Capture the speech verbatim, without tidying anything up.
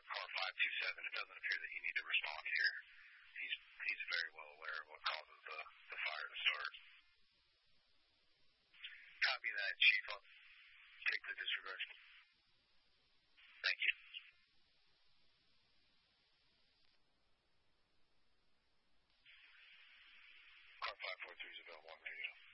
car five two seven, it doesn't appear that you need to respond here. He's he's very well aware of what causes the, the fire to start. Copy that, Chief. I'll take the disregard. Thank you. Car five four three is available on radio.